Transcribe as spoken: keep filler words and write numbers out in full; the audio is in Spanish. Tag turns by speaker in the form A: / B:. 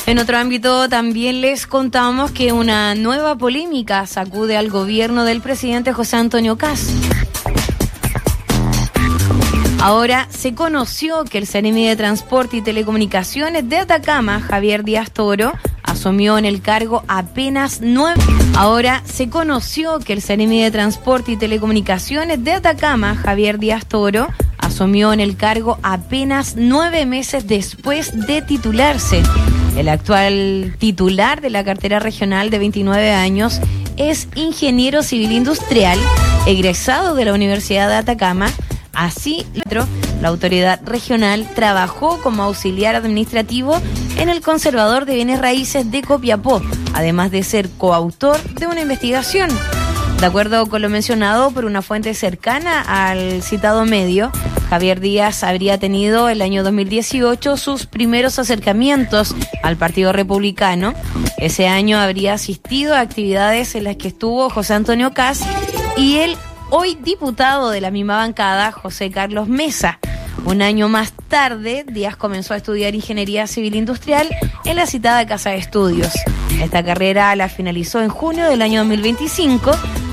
A: En otro ámbito también les contamos que una nueva polémica sacude al gobierno del presidente José Antonio Kast. Ahora se conoció que el Seremi de Transporte y Telecomunicaciones de Atacama, Javier Díaz Toro, asumió en el cargo apenas nueve. Ahora se conoció que el Seremi de Transporte y Telecomunicaciones de Atacama, Javier Díaz Toro, asumió en el cargo apenas nueve meses después de titularse. El actual titular de la cartera regional de veintinueve años es ingeniero civil industrial, egresado de la Universidad de Atacama. Así, la autoridad regional trabajó como auxiliar administrativo en el Conservador de Bienes Raíces de Copiapó, además de ser coautor de una investigación. De acuerdo con lo mencionado por una fuente cercana al citado medio, Javier Díaz habría tenido el año dos mil dieciocho sus primeros acercamientos al Partido Republicano. Ese año habría asistido a actividades en las que estuvo José Antonio Kast y el hoy diputado de la misma bancada, José Carlos Mesa. Un año más tarde, Díaz comenzó a estudiar Ingeniería Civil Industrial en la citada Casa de Estudios. Esta carrera la finalizó en junio del año dos mil veinticinco,